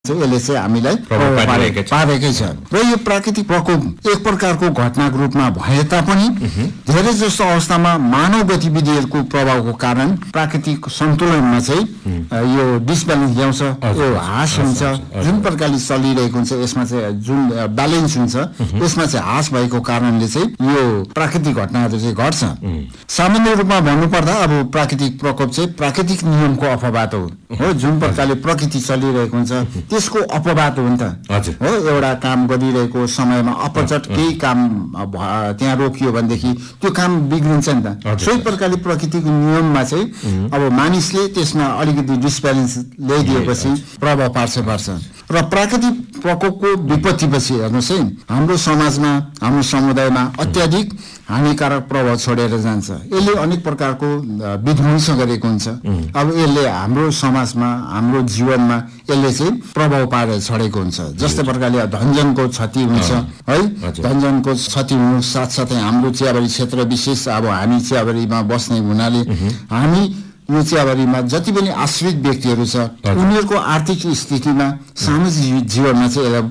यसले चाहिँ हामीलाई पारेकै छ। र यो प्राकृतिक प्रकोप एक प्रकारको घटनाको रूपमा भए तापनि धेरै जस्तो अवस्थामा मानव गतिविधिहरूको प्रभावको कारण प्राकृतिक सन्तुलनमा चाहिँ यो डिसब्यालेन्स ल्याउँछ, यो ह्रास हुन्छ। जुन प्रकारले चलिरहेको हुन्छ यसमा चाहिँ जुन ब्यालेन्स हुन्छ यसमा चाहिँ ह्रास भएको कारणले चाहिँ यो प्राकृतिक घटनाहरू चाहिँ घट्छ। सामान्य रूपमा भन्नुपर्दा अब प्राकृतिक प्रकोप चाहिँ प्राकृतिक नियमको अपवाद हो। जुन प्रकारले प्रकृति चलिरहेको हुन्छ त्यसको अपवाद हो नि त हो। एउटा काम गरिरहेको समयमा अपचट केही काम त्यहाँ रोकियो भनेदेखि त्यो काम बिग्रिन्छ नि त। सोही प्रकारले प्रकृतिको नियममा चाहिँ अब मानिसले त्यसमा अलिकति डिसब्यालेन्स ल्याइदिएपछि प्रभाव पार्छ। र प्राकृतिक प्रकोपको विपत्तिपछि हेर्नुहोस् है, हाम्रो समाजमा हाम्रो समुदायमा अत्याधिक हानिकारक प्रभाव छोडेर जान्छ। यसले अनेक प्रकारको विध्वंस गरेको हुन्छ। अब यसले हाम्रो समाजमा हाम्रो जीवनमा यसले चाहिँ प्रभाव पारेर छोडेको हुन्छ। जस्तै प्रकारले धनजनको क्षति हुन्छ है, धनजनको क्षति हुनु साथसाथै हाम्रो चियाबारी क्षेत्र विशेष अब हामी चियाबारीमा बस्ने हुनाले हामी यो चियाबारीमा जति पनि आश्रित व्यक्तिहरू छ उनीहरूको आर्थिक स्थितिमा सामाजिक जीवनमा चाहिँ यसले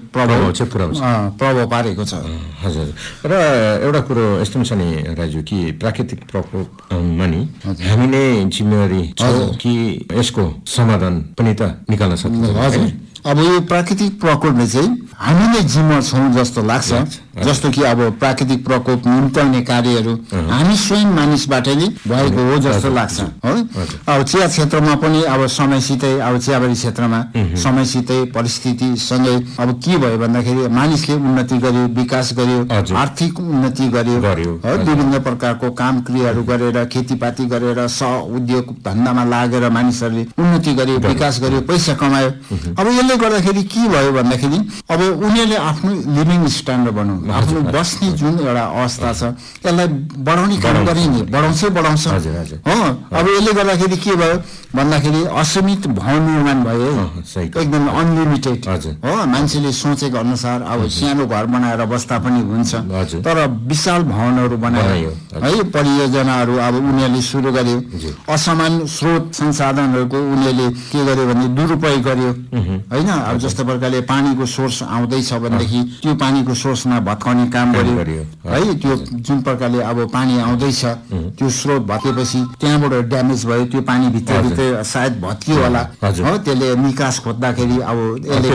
प्रभाव पारेको छ। हजुर। र एउटा कुरो यस्तो छ नि राजु कि प्राकृतिक प्रकोपमा नि हामी नै जिम्मेवारी छ कि यसको समाधान पनि त निकाल्न सकिन्छ? हजुर। अब यो प्राकृतिक प्रकोपले चाहिँ हामी नै जिम्मेवार छौँ जस्तो लाग्छ। जस्तो कि अब प्राकृतिक प्रकोप निम्त्याउने कार्यहरू हामी स्वयं मानिसबाट नै भएको हो जस्तो लाग्छ है। अब चिया क्षेत्रमा पनि अब समयसितै अब चियाबारी क्षेत्रमा समयसितै परिस्थितिसँगै अब के भयो भन्दाखेरि मानिसले उन्नति गर्यो, विकास गर्यो, आर्थिक उन्नति गर्यो है, विभिन्न प्रकारको काम क्रियाहरू गरेर खेतीपाती गरेर उद्योग धन्दामा लागेर मानिसहरूले उन्नति गर्यो, विकास गर्यो, पैसा कमायो। अब यसले गर्दाखेरि के भयो भन्दाखेरि अब उनीहरूले आफ्नो लिभिङ स्ट्यान्डर्ड बनाउनु, आफ्नो बस्ने जुन एउटा अवस्था छ यसलाई बढाउने काम गरे नि, बढाउँछ हो। अब यसले गर्दाखेरि के भयो भन्दाखेरि असीमित भवन निर्माण भयो, एकदम अनलिमिटेड हो। मान्छेले सोचेको अनुसार अब सानो घर बनाएर बस्दा पनि हुन्छ, तर विशाल भवनहरू बनायो है। परियोजनाहरू अब उनीहरूले सुरु गर्यो, असमान स्रोत संसाधनहरूको उनीहरूले के गर्यो भने दुरुपयोग गर्यो होइन। अब जस्तो प्रकारले पानीको सोर्स आउँदैछ भनेदेखि त्यो पानीको सोर्समा भत्काउने काम गर्यो है। त्यो जुन प्रकारले अब पानी आउँदैछ त्यो स्रोत भत्केपछि त्यहाँबाट ड्यामेज भयो, त्यो पानी भित्र सायद भत्कियो होला हो। त्यसले निकास खोज्दाखेरि अब यसले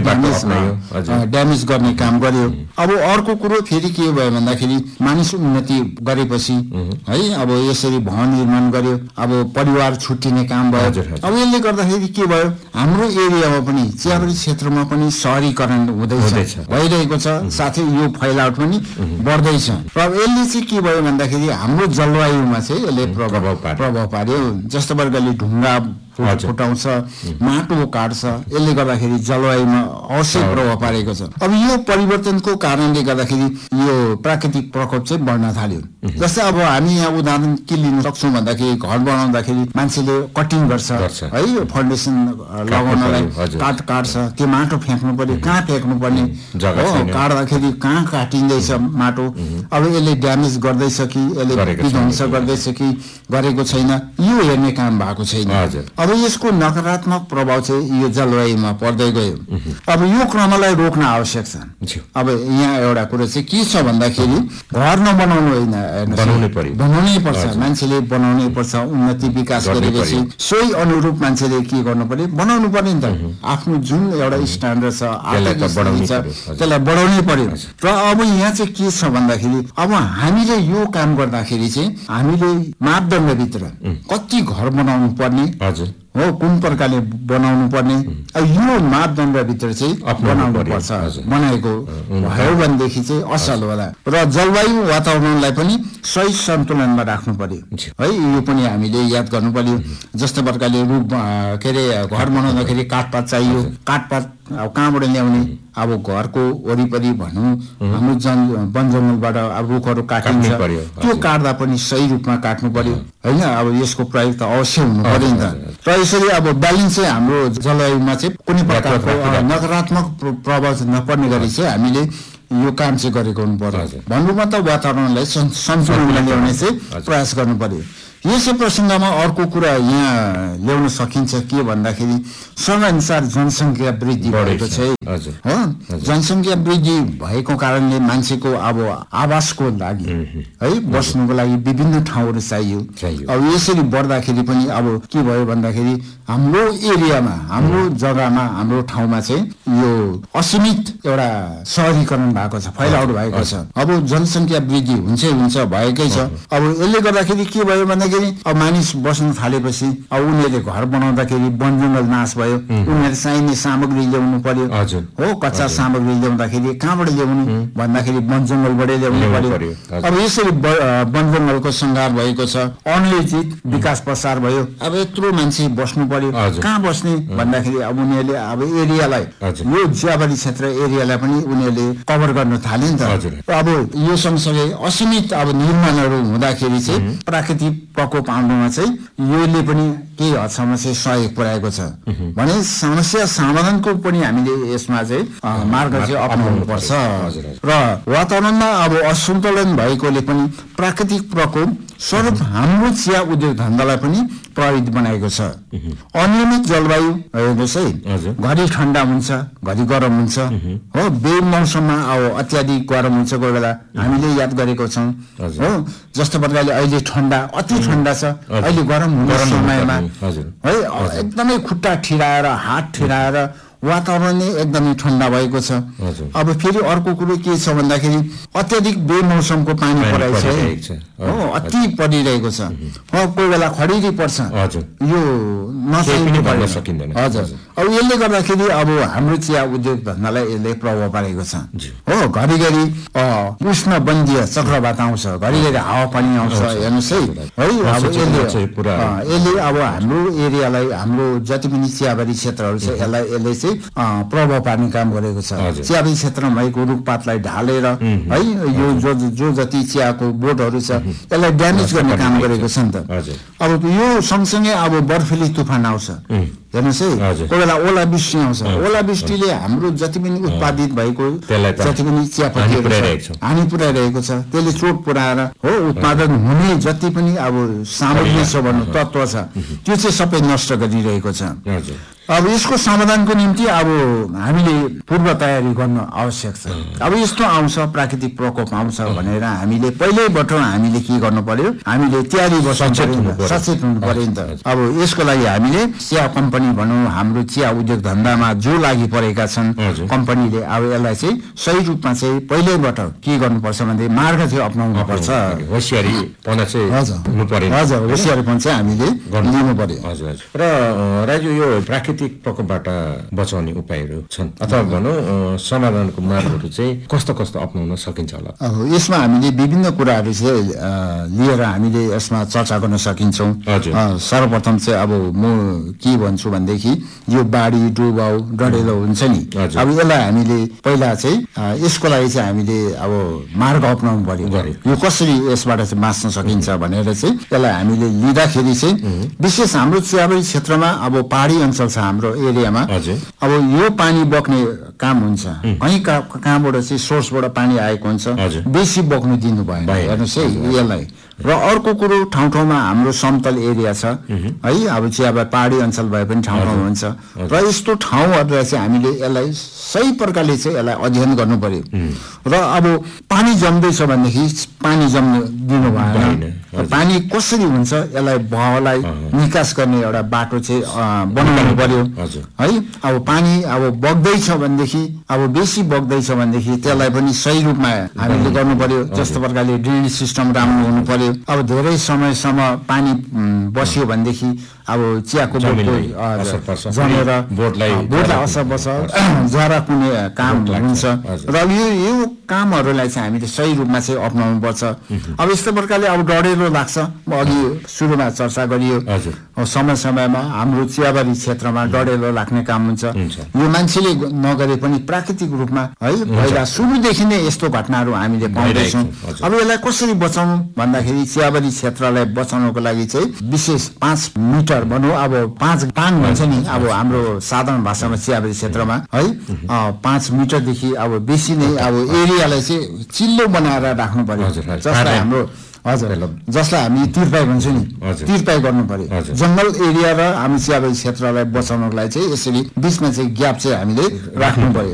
ड्यामेज गर्ने काम गर्यो। अब अर्को कुरो फेरि के भयो भन्दाखेरि मानिस उन्नति गरेपछि है अब यसरी भवन निर्माण गर्यो, अब परिवार छुट्टिने काम भयो। अब यसले गर्दाखेरि के भयो हाम्रो एरियामा पनि चियाबारी क्षेत्रमा पनि शहरीकरण भइरहेको छ, साथै यो फैलावट पनि बढ्दैछ। र यसले चाहिँ के भयो भन्दाखेरि हाम्रो जलवायुमा चाहिँ यसले प्रभाव पार्यो। जस्तो प्रकारले ढुङ्गा फुटाउँछ, माटो काट्छ, यसले गर्दाखेरि जलवायुमा अवश्य प्रभाव पारेको छ। अब यो परिवर्तनको कारणले गर्दाखेरि यो प्राकृतिक प्रकोप चाहिँ बढ्न थाल्यो। जस्तै अब हामी यहाँ उदाहरण के लिन सक्छौँ भन्दाखेरि घर बनाउँदाखेरि मान्छेले कटिङ गर्छ है, यो फाउन्डेसन लगाउनलाई काठ काट्छ, त्यो माटो फ्याँक्नु पर्यो, कहाँ फ्याँक्नु पर्ने हो, काट्दाखेरि कहाँ काटिँदैछ माटो, अब यसले ड्यामेज गर्दैछ कि यसले विध्वंस गर्दैछ कि गरेको छैन, यो हेर्ने काम भएको छैन। अब यसको नकारात्मक प्रभाव चाहिँ यो जलवायुमा पर्दै गयो। अब यो क्रमलाई रोक्न आवश्यक छ। अब यहाँ एउटा कुरो चाहिँ के छ भन्दाखेरि घर नबनाउनु होइन, बनाउनै पर्छ, मान्छेले बनाउनै पर्छ। उन्नति विकास गरेपछि सोही अनुरूप मान्छेले के गर्नु पर्यो, बनाउनु पर्यो नि त। आफ्नो जुन एउटा स्ट्यान्डर्ड छ त्यसलाई बढाउनै पर्यो। र अब यहाँ चाहिँ के छ भन्दाखेरि अब हामीले यो काम गर्दाखेरि चाहिँ हामीले मापदण्डभित्र कति घर बनाउनु पर्ने हो, कुन प्रकारले बनाउनु पर्ने, यो मापदण्डभित्र चाहिँ बनाउनु पर्छ। बनाएको भयो भनेदेखि चाहिँ असल होला। र जलवायु वातावरणलाई पनि सही सन्तुलनमा राख्नु पर्यो है, यो पनि हामीले याद गर्नु पर्यो। जस्तो प्रकारले रुख के अरे घर बनाउँदाखेरि काठपात चाहियो, काठपात अब कहाँबाट ल्याउने, अब घरको वरिपरि भनौँ हाम्रो वन जङ्गलबाट अब रुखहरू काटिन्छ, त्यो काट्दा पनि सही रूपमा काट्नु पर्यो होइन। अब यसको प्रयोग त अवश्य हुनु पर्यो नि त। र यसरी अब ब्यालेन्स चाहिँ हाम्रो जलवायुमा चाहिँ कुनै प्रकारको नकारात्मक प्रभाव नपर्ने गरी चाहिँ हामीले यो काम चाहिँ गरेको हुनु पर्यो। भन्नुमा त वातावरणलाई सन्तुलनमा ल्याउने चाहिँ प्रयास गर्नु पर्यो। यसै प्रसङ्गमा अर्को कुरा यहाँ ल्याउन सकिन्छ के भन्दाखेरि समयानुसार जनसङ्ख्या वृद्धि भएको छ हो जनसङ्ख्या वृद्धि भएको कारणले मान्छेको अब आवासको लागि है बस्नुको लागि विभिन्न ठाउँहरू चाहियो अब यसरी बढ्दाखेरि पनि अब के भयो भन्दाखेरि हाम्रो एरियामा हाम्रो जग्गामा हाम्रो ठाउँमा चाहिँ यो असीमित एउटा सहरीकरण भएको छ फैलावट भएको छ अब जनसङ्ख्या वृद्धि हुन्छ भएकै छ अब यसले गर्दाखेरि के भयो भन्दाखेरि अब मानिस बस्न थालेपछि अब उनीहरूले घर बनाउँदाखेरि वन जङ्गल नाश भयो उनीहरू चाहिने सामग्री ल्याउनु पर्यो हो कच्चा सामग्री ल्याउँदाखेरि कहाँबाट ल्याउनु भन्दाखेरि वन जङ्गलबाटै ल्याउनु पर्यो अब यसरी वन जङ्गलको सङ्घार भएको छ अनियोजित विकास प्रसार भयो अब यत्रो मान्छे बस्नु पर्यो कहाँ बस्ने भन्दाखेरि अब उनीहरूले अब एरियालाई यो चियाबारी क्षेत्र एरियालाई पनि उनीहरूले कभर गर्न थाले नि त अब यो सँगसँगै असीमित अब निर्माणहरू हुँदाखेरि चाहिँ प्राकृतिक प्रकोप आउनुमा चाहिँ योले पनि केही हदसम्म चाहिँ सहयोग पुर्याएको छ भने समस्या समाधानको पनि हामीले यसमा चाहिँ मार्ग चाहिँ अपनाउनु पर्छ र वातावरणमा अब असन्तुलन भएकोले पनि प्राकृतिक प्रकोप स्वरूप हाम्रो चिया उद्योग धन्दालाई पनि प्रभावित बनाएको छ अनियमित जलवायु हेर्नुहोस् है घरि ठन्डा हुन्छ घरि गरम हुन्छ हो बेमौसममा अब अत्याधिक गरम हुन्छ कोही बेला हामीले याद गरेको छौँ हो जस्तो प्रकारले अहिले ठन्डा अति ठन्डा छ अहिले गरम हुने समयमा है एकदमै खुट्टा ठिराएर हात ठिराएर वातावरण नै एकदमै ठन्डा भएको छ अब फेरि अर्को कुरो के छ भन्दाखेरि अत्याधिक बेमौसमको पानी परिरहेको छ हो अति परिरहेको छ कोही बेला खडेरी पर्छ यो नसकिनु पर्न सकिँदैन हजुर अब यसले गर्दाखेरि अब हाम्रो चिया उद्योग धन्दालाई यसले प्रभाव पारेको छ हो घरिघरि उष्ण बन्धीय चक्रवात आउँछ घरिघरि हावापानी आउँछ हेर्नुहोस् है अब यसले अब हाम्रो एरियालाई हाम्रो जति पनि चियाबारी क्षेत्रहरू छ यसले चाहिँ प्रभाव पार्ने काम गरेको छ चियाबारी क्षेत्रमा भएको रुखपातलाई ढालेर है यो जो जति चियाको बोटहरू छ यसलाई ड्यामेज गर्ने काम गरेको छ नि त अब यो सँगसँगै अब बर्फेली तुफान आउँछ हेर्नुहोस् है कोही बेला ओलावृष्टि आउँछ ओलावृष्टिले हाम्रो जति पनि उत्पादित भएको जति पनि चियापत्तीहरू हानि पुर्याइरहेको छ त्यसले चोट पुर्याएर हो उत्पादन हुने जति पनि अब सामग्री छ भन्नु तत्त्व छ त्यो चाहिँ सबै नष्ट गरिरहेको छ अब यसको समाधानको निम्ति अब हामीले पूर्व तयारी गर्न आवश्यक छ अब यस्तो आउँछ प्राकृतिक प्रकोप आउँछ भनेर हामीले पहिल्यैबाट हामीले के गर्नु पर्यो हामीले तयारी बस्नु सचेत हुनु पर्यो नि त अब यसको लागि हामीले चिया कम्पनी भनौँ हाम्रो चिया उद्योग धन्दामा जो लागि परेका छन् कम्पनीले अब यसलाई चाहिँ सही रूपमा चाहिँ पहिल्यैबाट के गर्नुपर्छ भने मार्ग चाहिँ अपनाउनु पर्छ होसियारीपना चाहिँ हुनु पर्यो हजुर होसियारीपन चाहिँ हामीले लिनु पर्यो र राजु यो प्राकृतिक प्रकोपबाट बचाउने उपायहरू छन् अथवा भनौँ समाधानको मार्गहरू चाहिँ कस्तो अपनाउन सकिन्छ होला अब यसमा हामीले विभिन्न कुराहरू चाहिँ लिएर हामीले यसमा चर्चा गर्न सकिन्छौँ सर्वप्रथम चाहिँ अब म के भन्छु भनेदेखि यो बाढी डुबाउ डढेलो हुन्छ नि अब यसलाई हामीले पहिला चाहिँ यसको लागि चाहिँ हामीले अब मार्ग अपनाउनु पर्यो यो कसरी यसबाट चाहिँ बाँच्न सकिन्छ भनेर चाहिँ यसलाई हामीले लिँदाखेरि चाहिँ विशेष हाम्रो चियाबारी क्षेत्रमा अब पहाडी अञ्चल छ हाम्रो एरियामा अब यो पानी बग्ने काम हुन्छ कहीँ कहाँबाट चाहिँ सोर्सबाट पानी आएको हुन्छ बेसी बग्नु दिनु भएन हेर्नुहोस् है यसलाई र अर्को कुरो ठाउँ ठाउँमा हाम्रो समतल एरिया छ है अब चियाबारी पहाडी अञ्चल भए पनि ठाउँ ठाउँमा हुन्छ र यस्तो ठाउँहरूलाई चाहिँ हामीले यसलाई सही प्रकारले चाहिँ यसलाई अध्ययन गर्नु पर्यो र अब पानी जम्दैछ भनेदेखि पानी जम्न दिनु भएन पानी कसरी हुन्छ यसलाई बहावलाई निकास गर्ने एउटा बाटो चाहिँ बनाउनु पर्यो है अब पानी अब बग्दैछ भनेदेखि अब बेसी बग्दैछ भनेदेखि त्यसलाई पनि सही रूपमा हामीले गर्नु पर्यो जस्तो प्रकारले ड्रेनेज सिस्टम राम्रो हुनु पर्यो अब धेरै समयसम्म पानी बस्यो भनेदेखि अब चियाको जमेर बोटलाई असर पर्छ जरा कुने काम हुन्छ र यो कामहरूलाई चाहिँ हामीले सही रूपमा चाहिँ अपनाउनु पर्छ अब यस्तो प्रकारले अब डढेलो लाग्छ अघि सुरुमा चर्चा गरियो समय समयमा हाम्रो चियाबारी क्षेत्रमा डढेलो लाग्ने काम हुन्छ यो मान्छेले नगरे पनि प्राकृतिक रूपमा है पहिला सुरुदेखि नै यस्तो घटनाहरू हामीले पाउँदैछौँ अब यसलाई कसरी बचाउनु भन्दाखेरि चियाबारी क्षेत्रलाई बचाउनको लागि चाहिँ विशेष 5 मिटर भनौँ अब 5 पाङ भन्छ नि अब हाम्रो साधारण भाषामा चियाबारी क्षेत्रमा है 5 मिटरदेखि अब बेसी नै अब एरियालाई चाहिँ चिल्लो बनाएर राख्नु पर्यो जसलाई हाम्रो हजुर जसलाई हामी तिरपाई भन्छौँ नि तिरपाई गर्नु पर्यो जंगल एरिया र हामी चियाबारी क्षेत्रलाई बचाउनको लागि चाहिँ यसरी बीचमा चाहिँ ग्याप चाहिँ हामीले राख्नु पर्यो